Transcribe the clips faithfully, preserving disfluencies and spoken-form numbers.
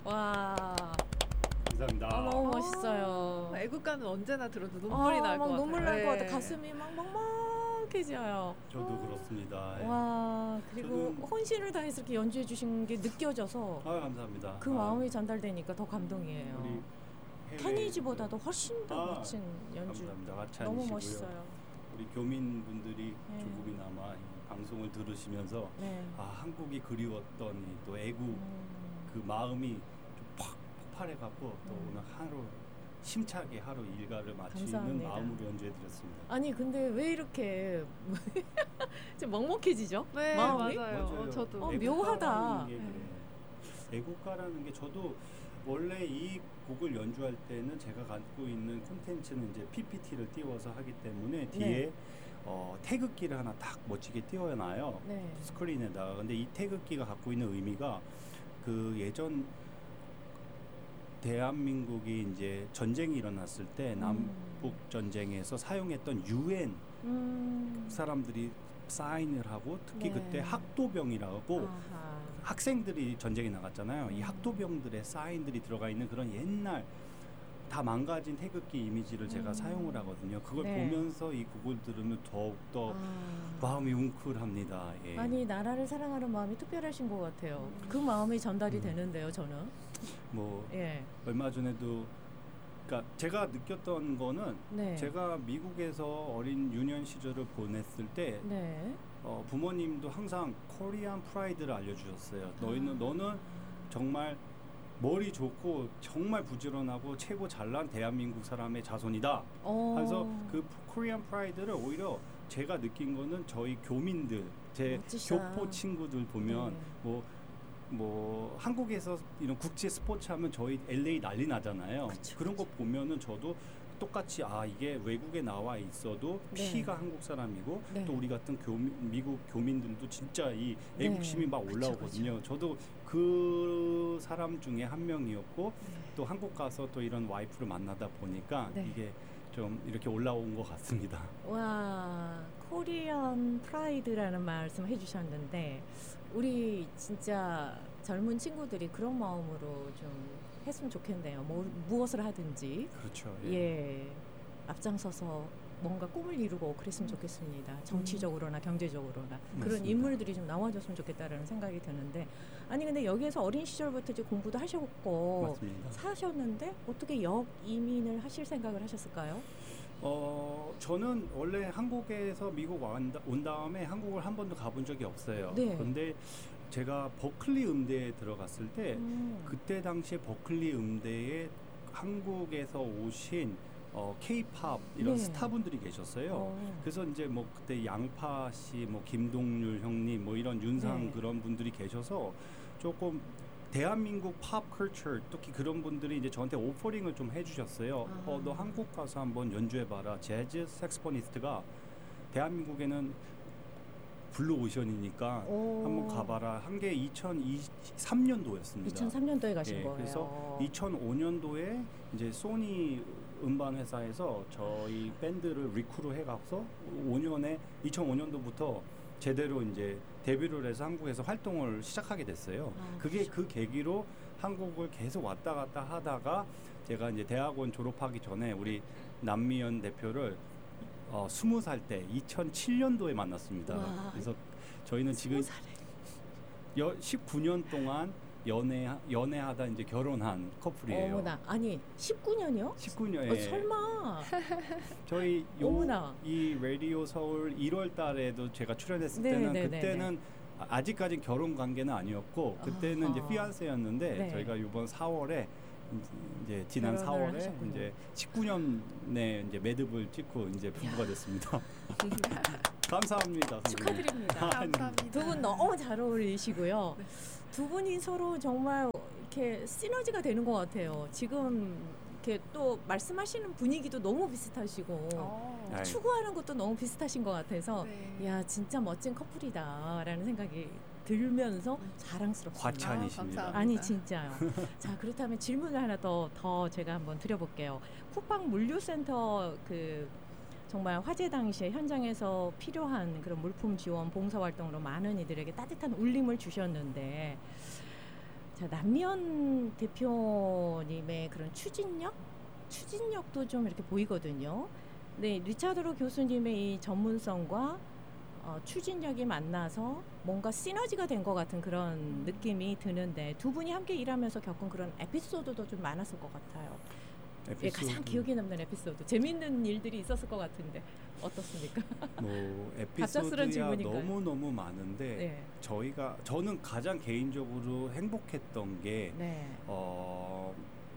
와. 감사합니다. 아, 너무 멋있어요. 아, 애국가는 언제나 들어도 눈물이 아, 날 것 같아요. 눈물 날 것 네. 같아. 가슴이 막 막막해져요. 저도 그렇습니다. 예. 와, 그리고 저는- 혼신을 다해서 이렇게 연주해 주신 게 느껴져서 아, 감사합니다. 그 아, 마음이 전달되니까 더 감동이에요. 우리 해외- 케니지보다도 훨씬 더 아, 멋진 연주. 감사합니다. 너무 하찬이시고요. 멋있어요. 우리 교민분들이 네. 조금이나마 이 방송을 들으시면서 네. 아, 한국이 그리웠던 이 또 애국 음. 그 마음이 좀 팍 폭발해갖고 또 음. 오늘 하루 힘차게 하루 일과를 마치는 감사합니다. 마음으로 연주해드렸습니다. 아니 근데 왜 이렇게 좀 먹먹해지죠? 네, 마음이? 맞아요. 어, 저도. 어, 애국가라는 묘하다. 게 네. 그래. 애국가라는 게 저도 원래 이 곡을 연주할 때는 제가 갖고 있는 콘텐츠는 이제 피피티를 띄워서 하기 때문에 뒤에 네. 어, 태극기를 하나 딱 멋지게 띄워놔요. 네. 스크린에다가. 근데 이 태극기가 갖고 있는 의미가 그 예전 대한민국이 이제 전쟁이 일어났을 때 음. 남북 전쟁에서 사용했던 유엔 음. 사람들이 사인을 하고 특히 네. 그때 학도병이라고 아하. 학생들이 전쟁에 나갔잖아요. 이 음. 학도병들의 사인들이 들어가 있는 그런 옛날 다 망가진 태극기 이미지를 제가 음. 사용을 하거든요. 그걸 네. 보면서 이 곡을 들으면 더욱더 아. 마음이 웅크합니다. 예. 아니 나라를 사랑하는 마음이 특별하신 것 같아요. 그 마음이 전달이 음. 되는데요, 저는. 뭐 예. 얼마 전에도 그러니까 제가 느꼈던 거는 네. 제가 미국에서 어린 유년 시절을 보냈을 때 네. 어, 부모님도 항상 코리안 프라이드를 알려주셨어요. 너희는 아. 너는 정말 머리 좋고 정말 부지런하고 최고 잘난 대한민국 사람의 자손이다. 어. 그래서 그 코리안 프라이드를 오히려 제가 느낀 거는 저희 교민들, 제 멋지시다. 교포 친구들 보면 네. 뭐, 뭐 한국에서 이런 국제 스포츠 하면 저희 엘에이 난리 나잖아요. 그쵸, 그런 거 그쵸. 보면은 저도 똑같이 아 이게 외국에 나와 있어도 네. 피가 한국 사람이고 네. 또 우리 같은 교민, 미국 교민들도 진짜 이 네. 애국심이 막 그쵸, 올라오거든요. 저도 그 사람 중에 한 명이었고 네. 또 한국 가서 또 이런 와이프를 만나다 보니까 네. 이게 좀 이렇게 올라온 것 같습니다. 와, 코리안 프라이드라는 말씀 해주셨는데 우리 진짜 젊은 친구들이 그런 마음으로 좀 했으면 좋겠네요. 뭐, 무엇을 하든지 그렇죠. 예, 앞장서서 뭔가 꿈을 이루고 그랬으면 좋겠습니다. 정치적으로나 경제적으로나 그런 맞습니다. 인물들이 좀 나와줬으면 좋겠다라는 생각이 드는데 아니 근데 여기에서 어린 시절부터 이제 공부도 하셨고 맞습니다. 사셨는데 어떻게 역이민을 하실 생각을 하셨을까요? 어 저는 원래 한국에서 미국 온, 다- 온 다음에 한국을 한 번도 가본 적이 없어요. 네. 그런데 제가 버클리 음대에 들어갔을 때 음. 그때 당시에 버클리 음대에 한국에서 오신 어, K-팝 이런 네. 스타분들이 계셨어요. 어. 그래서 이제 뭐 그때 양파 씨, 뭐 김동률 형님, 뭐 이런 윤상 네. 그런 분들이 계셔서 조금 대한민국 팝 컬처 특히 그런 분들이 이제 저한테 오퍼링을 좀 해주셨어요. 아. 어, 너 한국 가서 한번 연주해봐라. 재즈 색스포니스트가 대한민국에는 블루 오션이니까 오. 한번 가봐라. 한 게 이천이십삼 년도였습니다. 이천삼 년도에 가신 예, 거예요. 그래서 이천오 년도에 이제 소니 음반 회사에서 저희 밴드를 리크루 해가서 오 년에 이천오 년도부터 제대로 이제 데뷔를 해서 한국에서 활동을 시작하게 됐어요. 아, 그게 그렇죠. 그 계기로 한국을 계속 왔다 갔다 하다가 제가 이제 대학원 졸업하기 전에 우리 남미연 대표를 어, 스무 살 때 이천칠 년도에 만났습니다. 와. 그래서 저희는 지금 스무 살에. 여, 십구 년 동안 연애 연애하다 이제 결혼한 커플이에요. 어머나, 아니 십구 년이요? 십구 년에 어, 설마. 저희 어머나. 요, 이 라디오 서울 일월 달에도 제가 출연했을 네, 때는 네, 그때는 아- 아직까진 결혼 관계는 아니었고 그때는 이제 아하. 피안세였는데 네. 저희가 이번 사월에 이제 지난 결혼을 사월에 하셨군요. 이제 십구 년에 이제 매듭을 찍고 이제 부부가 됐습니다. 감사합니다. 선생님. 축하드립니다. 감사합니다. 두 분 너무 잘 어울리시고요. 두 분이 서로 정말 이렇게 시너지가 되는 것 같아요. 지금 이렇게 또 말씀하시는 분위기도 너무 비슷하시고 어. 아이. 추구하는 것도 너무 비슷하신 것 같아서 네. 야 진짜 멋진 커플이다라는 생각이 들면서 자랑스럽습니다. 과찬이십니다. 감사합니다. 아니 진짜요. 자 그렇다면 질문을 하나 더, 더 제가 한번 드려볼게요. 쿠팡 물류센터 그 정말 화재 당시에 현장에서 필요한 그런 물품 지원 봉사활동으로 많은 이들에게 따뜻한 울림을 주셨는데 자, 남미연 대표님의 그런 추진력, 추진력도 좀 이렇게 보이거든요. 네, 리차드로 교수님의 이 전문성과 어, 추진력이 만나서 뭔가 시너지가 된 것 같은 그런 느낌이 드는데 두 분이 함께 일하면서 겪은 그런 에피소드도 좀 많았을 것 같아요. 에피소드. 예, 가장 기억에 남는 에피소드, 재밌는 일들이 있었을 것 같은데 어떻습니까? 뭐 에피소드야 너무 너무 많은데 네. 저희가 저는 가장 개인적으로 행복했던 게 네. 어,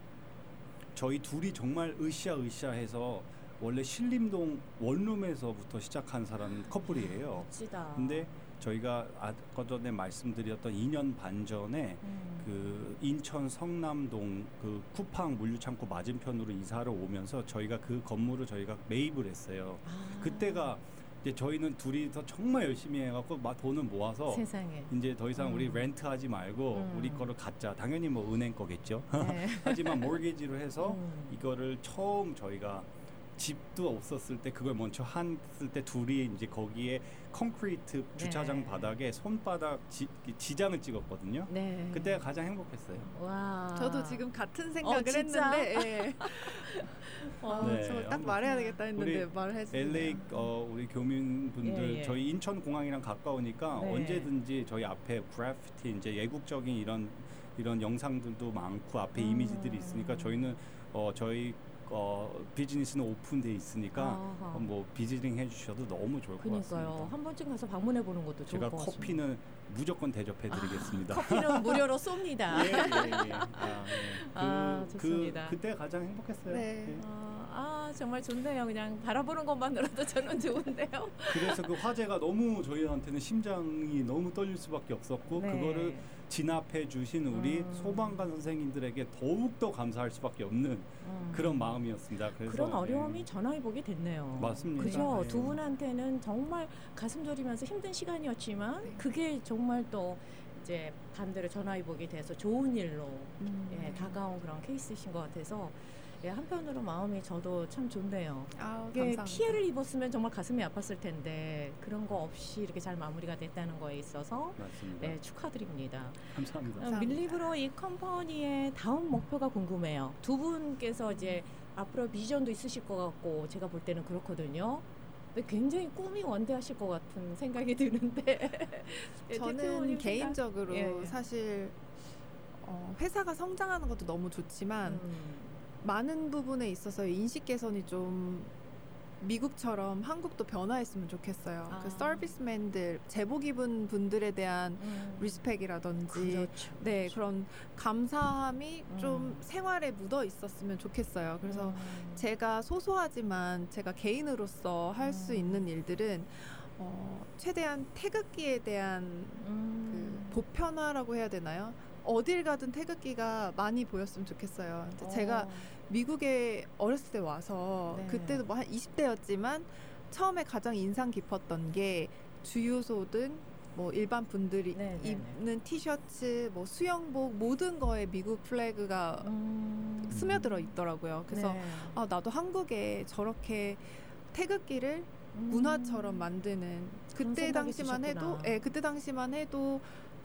저희 둘이 정말 으쌰으쌰해서 원래 신림동 원룸에서부터 시작한 사람 커플이에요. 멋지다. 근데 저희가 아까 전에 말씀드렸던 이 년 반 전에 음. 그 인천 성남동 그 쿠팡 물류창고 맞은편으로 이사를 오면서 저희가 그 건물을 저희가 매입을 했어요. 아. 그때가 이제 저희는 둘이서 정말 열심히 해갖고 막 돈을 모아서 세상에. 이제 더 이상 음. 우리 렌트하지 말고 음. 우리 거를 갖자. 당연히 뭐 은행 거겠죠. 네. 하지만 몰게지로 해서 음. 이거를 처음 저희가 집도 없었을 때 그걸 먼저 했을 때 둘이 이제 거기에 콘크리트 주차장 네. 바닥에 손바닥 지, 지장을 찍었거든요. 네. 그때가 가장 행복했어요. 와. 저도 지금 같은 생각을 어, 했는데 예. 어, 네. 저 딱 말해야 되겠다 했는데 말해주세요. 엘에이 어, 우리 교민분들 예, 예. 저희 인천공항이랑 가까우니까 네. 언제든지 저희 앞에 그래피티 이제 애국적인 이런 이런 영상들도 많고 앞에 음. 이미지들이 있으니까 저희는 어, 저희 어, 비즈니스는 오픈돼 있으니까 어, 뭐 비즈닝 해주셔도 너무 좋을 그러니까요. 것 같습니다. 한 번쯤 가서 방문해 보는 것도 좋을 것 같습니다. 제가 커피는 무조건 대접해드리겠습니다. 아, 커피는 무료로 쏩니다. 예, 예, 예. 아, 예. 그, 아, 좋습니다. 그, 그때 가장 행복했어요. 네. 예. 아, 아 정말 좋네요. 그냥 바라보는 것만으로도 저는 좋은데요. 그래서 그 화제가 너무 저희한테는 심장이 너무 떨릴 수밖에 없었고 네. 그거를 진압해 주신 우리 음. 소방관 선생님들에게 더욱더 감사할 수밖에 없는 음. 그런 마음이었습니다. 그래서 그런 어려움이 네. 전화위복이 됐네요. 맞습니다. 그죠? 네. 두 분한테는 정말 가슴 저리면서 힘든 시간이었지만 네. 그게 정말 또 이제 반대로 전화위복이 돼서 좋은 일로 음. 예, 다가온 그런 케이스이신 것 같아서 예, 한편으로 마음이 저도 참 좋네요. 아우, 이게 감사합니다. 피해를 입었으면 정말 가슴이 아팠을 텐데 그런 거 없이 이렇게 잘 마무리가 됐다는 거에 있어서 네, 축하드립니다. 감사합니다. 어, 밀리브로 이 컴퍼니의 다음 목표가 궁금해요. 두 분께서 이제 앞으로 비전도 있으실 것 같고 제가 볼 때는 그렇거든요. 근데 굉장히 꿈이 원대하실 것 같은 생각이 드는데 저는 개인적으로 예. 사실 어, 회사가 성장하는 것도 너무 좋지만 음. 많은 부분에 있어서 인식 개선이 좀 미국처럼 한국도 변화했으면 좋겠어요. 아. 그 서비스맨들, 제복 입은 분들에 대한 음. 리스펙이라든지 그렇죠. 네, 그런 감사함이 음. 좀 생활에 묻어 있었으면 좋겠어요. 그래서 음. 제가 소소하지만 제가 개인으로서 할 수 음. 있는 일들은 어, 최대한 태극기에 대한 음. 그 보편화라고 해야 되나요? 어딜 가든 태극기가 많이 보였으면 좋겠어요. 어. 제가 미국에 어렸을 때 와서 네. 그때도 뭐 한 이십 대였지만 처음에 가장 인상 깊었던 게 주유소든 뭐 일반 분들이 네, 입는 네, 네. 티셔츠, 뭐 수영복 모든 거에 미국 플래그가 음. 스며들어 있더라고요. 그래서 네. 아, 나도 한국에 저렇게 태극기를 음. 문화처럼 만드는 그때 당시만 해도, 예, 네, 그때 당시만 해도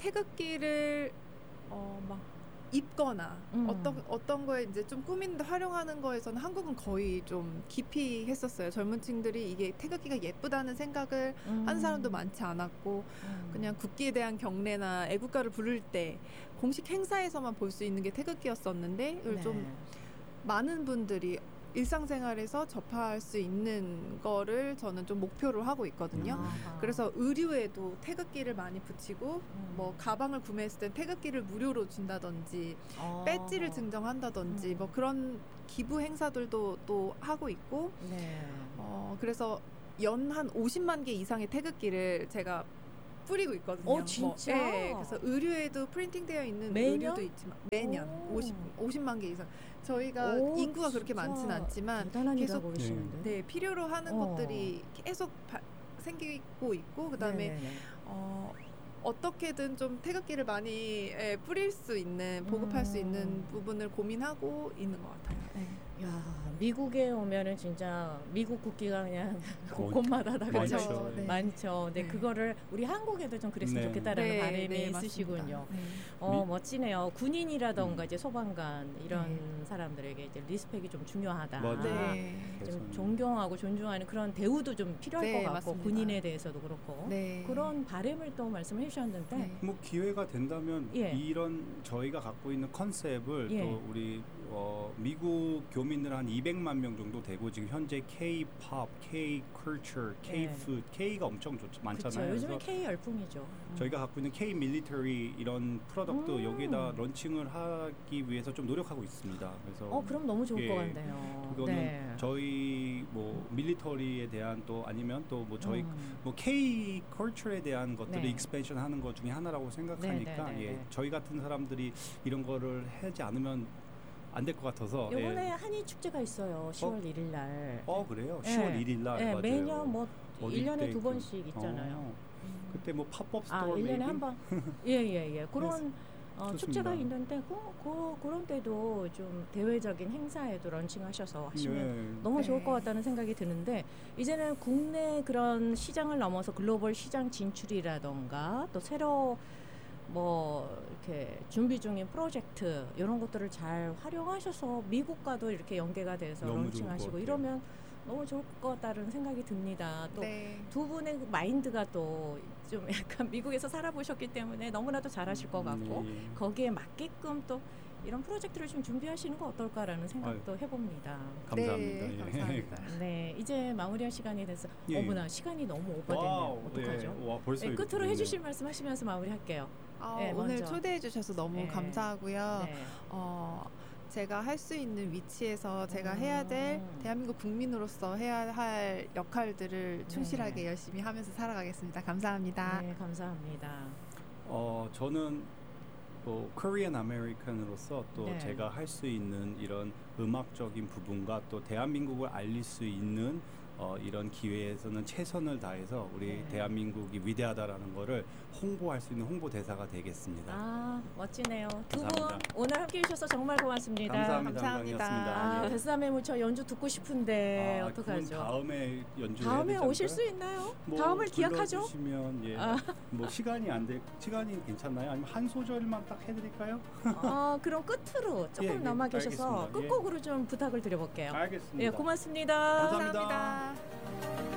태극기를 어, 막 입거나 음. 어떤 어떤 거에 이제 좀 꾸민데 활용하는 거에서는 한국은 거의 좀 깊이 했었어요. 젊은 층들이 이게 태극기가 예쁘다는 생각을 음. 한 사람도 많지 않았고 음. 그냥 국기에 대한 경례나 애국가를 부를 때 공식 행사에서만 볼 수 있는 게 태극기였었는데 이걸 네. 좀 많은 분들이 일상생활에서 접할 수 있는 거를 저는 좀 목표로 하고 있거든요. 아하. 그래서 의류에도 태극기를 많이 붙이고 음. 뭐 가방을 구매했을 땐 태극기를 무료로 준다든지 어. 배지를 증정한다든지 음. 뭐 그런 기부 행사들도 또 하고 있고 네. 어, 그래서 연 한 오십만 개 이상의 태극기를 제가 뿌리고 있거든요. 어, 진짜? 뭐, 네, 그래서 의류에도 프린팅되어 있는 매년? 의류도 있지만 매년 오십, 오십만 개 이상. 저희가 오, 인구가 그렇게 많지는 않지만 계속 네, 필요로 하는 어. 것들이 계속 바, 생기고 있고 그다음에 어, 어떻게든 좀 태극기를 많이 예, 뿌릴 수 있는 보급할 음. 수 있는 부분을 고민하고 있는 것 같아요. 네. 야, 미국에 오면은 진짜 미국 국기가 그냥 곳곳마다 다 많죠. 그렇죠. 네. 많죠. 네, 네. 그거를 우리 한국에도 좀 그랬으면 네. 좋겠다라는 네, 바람이 네, 있으시군요. 맞습니다. 네. 어, 미- 멋지네요. 군인이라던가 음. 이제 소방관 이런 네. 사람들에게 이제 리스펙이 좀 중요하다. 맞아요. 네. 좀 그래서 존경하고 존중하는 그런 대우도 좀 필요할 네, 것 같고 맞습니다. 군인에 대해서도 그렇고 네. 그런 바람을 또 말씀해 주셨는데 네. 뭐 기회가 된다면 예. 이런 저희가 갖고 있는 컨셉을 예. 또 우리 어, 미국 교민들 한 이백만 명 정도 되고 지금 현재 K-팝, K-culture, K-food, K가 엄청 좋, 그렇죠. 많잖아요. 요즘에 그래서 K 열풍이죠. 음. 저희가 갖고 있는 K-밀리터리 이런 프로덕트 음. 여기다 런칭을 하기 위해서 좀 노력하고 있습니다. 그래서 어 그럼 너무 좋을 예, 것 같네요. 그거는 네. 저희 뭐 밀리터리에 대한 또 아니면 또 뭐 저희 음. 뭐 K 컬처에 대한 것들을 네. 익스펜션 하는 것 중에 하나라고 생각하니까 네, 네, 네, 예, 네. 저희 같은 사람들이 이런 거를 하지 않으면 안 될 것 같아서 요번에 예. 한일 축제가 있어요. 시월 일 일 날. 어 그래요? 네. 시월 일 일 날 네, 맞아요. 매년 뭐 어디 일 년에 때 두 그- 번씩 있잖아요. 어, 음. 그때 뭐 팝업 아, 스토어 일 년에 메이킹? 한 번. 예, 예, 예. 그런 어, 좋습니다. 축제가 있는데 그, 그, 그런 때도 좀 대외적인 행사에도 런칭하셔서 하시면 예. 너무 좋을 네. 것 같다는 생각이 드는데 이제는 국내 그런 시장을 넘어서 글로벌 시장 진출이라던가 또 새로 뭐 이렇게 준비 중인 프로젝트 이런 것들을 잘 활용하셔서 미국과도 이렇게 연계가 돼서 너무 좋을 것 런칭하시고 같아요. 이러면 너무 좋을 것 같다는 생각이 듭니다. 또 네. 두 분의 그 마인드가 또 좀 약간 미국에서 살아보셨기 때문에 너무나도 잘하실 것 같고 네. 거기에 맞게끔 또 이런 프로젝트를 좀 준비하시는 거 어떨까라는 생각도 해봅니다. 감사합니다. 네, 예. 감사합니다. 네, 이제 마무리할 시간이 돼서 예. 어머나 시간이 너무 오버됐네요. 와우, 어떡하죠? 예. 와, 벌써 네, 이렇게 끝으로 됐네요. 해주실 말씀 하시면서 마무리할게요. 아, 네, 오늘 먼저. 초대해 주셔서 너무 네. 감사하고요. 네. 어, 제가 할 수 있는 위치에서 제가 음. 해야 될 대한민국 국민으로서 해야 할 역할들을 충실하게 네. 열심히 하면서 살아가겠습니다. 감사합니다. 네, 감사합니다. 어 저는 뭐 코리안 아메리칸으로서 또 네. 제가 할 수 있는 이런 음악적인 부분과 또 대한민국을 알릴 수 있는 어, 이런 기회에서는 최선을 다해서 우리 네. 대한민국이 위대하다라는 거를 홍보할 수 있는 홍보 대사가 되겠습니다. 아, 멋지네요. 두 분 감사합니다. 오늘 함께 해주셔서 정말 고맙습니다. 감사합니다. 감사합니다. 영광이었습니다. 아, 예. 뱃삼의 무쳐 연주 듣고 싶은데 아, 어떡하죠? 그건 다음에 연주 다음에 오실 수 있나요? 뭐 다음을 기약하죠? 불러주시면 예. 아. 뭐 시간이 안 돼. 시간이 괜찮나요? 아니면 한 소절만 딱 해드릴까요? 어, 그럼 끝으로 조금 예, 예, 남아 계셔서 알겠습니다. 예. 끝곡으로 좀 부탁을 드려볼게요. 알겠습니다. 예, 고맙습니다. 감사합니다. 감사합니다.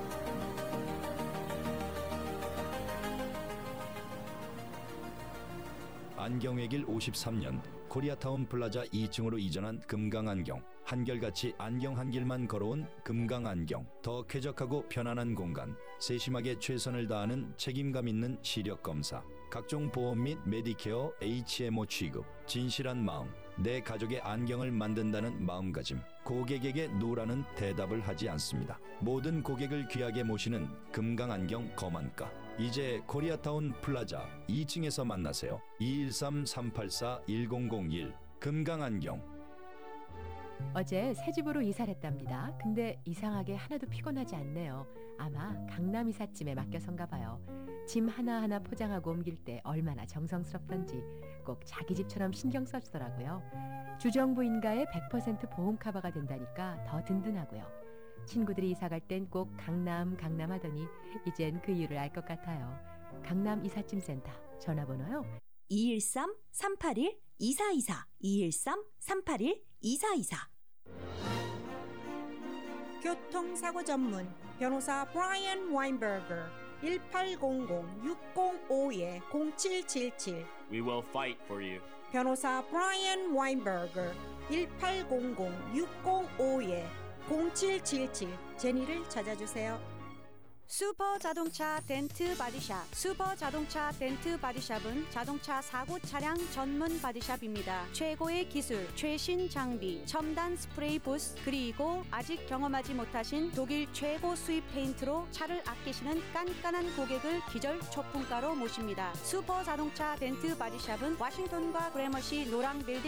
안경의 길 오십삼 년 코리아타운 플라자 이 층으로 이전한 금강안경. 한결같이 안경 한 길만 걸어온 금강안경. 더 쾌적하고 편안한 공간. 세심하게 최선을 다하는 책임감 있는 시력 검사. 각종 보험 및 메디케어 에이치엠오 취급. 진실한 마음. 내 가족의 안경을 만든다는 마음가짐. 고객에게 노라는 대답을 하지 않습니다. 모든 고객을 귀하게 모시는 금강안경 검안가. 이제 코리아타운 플라자 이 층에서 만나세요. 이일삼 삼팔사 일공공일 금강안경. 어제 새 집으로 이사를 했답니다. 근데 이상하게 하나도 피곤하지 않네요. 아마 강남 이삿짐에 맡겨선가 봐요. 짐 하나하나 포장하고 옮길 때 얼마나 정성스럽던지 꼭 자기 집처럼 신경 써주더라고요. 주정부인가의 백 퍼센트 보험 커버가 된다니까 더 든든하고요. 친구들이 이사 갈 땐 꼭 강남 강남 하더니 이젠 그 이유를 알 것 같아요. 강남 이삿짐 센터 전화번호요. 이일삼 삼팔일 이사이사 이일삼 삼팔일 이사이사 교통사고 전문 변호사 브라이언 와인버거 일팔공공 육공오이 공칠칠칠 We will fight for you. 변호사 브라이언 와인버거 일팔공공 육공오이 공칠칠칠 제니를 찾아주세요. 슈퍼 자동차 덴트 바디샵. 슈퍼 자동차 덴트 바디샵은 자동차 사고 차량 전문 바디샵입니다. 최고의 기술, 최신 장비, 첨단 스프레이 부스, 그리고 아직 경험하지 못하신 독일 최고 수입 페인트로 차를 아끼시는 깐깐한 고객을 기절 초품가로 모십니다. 슈퍼 자동차 덴트 바디샵은 워싱턴과 그레머시 노랑 빌딩